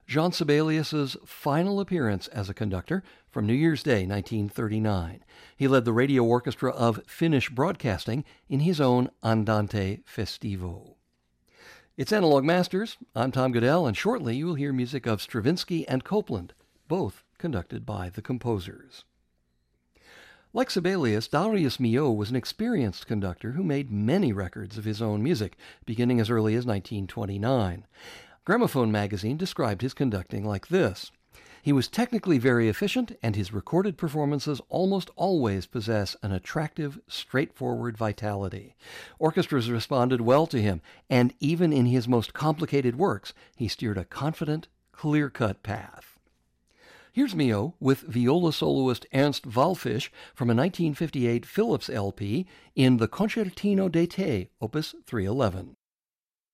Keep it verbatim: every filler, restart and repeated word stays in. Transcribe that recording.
Jean Sibelius's final appearance as a conductor from New Year's Day, nineteen thirty-nine. He led the radio orchestra of Finnish Broadcasting in his own Andante Festivo. It's Analog Masters. I'm Tom Goodell, and shortly you will hear music of Stravinsky and Copland, both conducted by the composers. Like Sibelius, Darius Milhaud was an experienced conductor who made many records of his own music, beginning as early as nineteen twenty-nine. Gramophone magazine described his conducting like this: "He was technically very efficient, and his recorded performances almost always possess an attractive, straightforward vitality. Orchestras responded well to him, and even in his most complicated works, he steered a confident, clear-cut path." Here's Milhaud with viola soloist Ernst Wallfisch from a nineteen fifty-eight Philips L P in the Concertino d'été, opus three eleven.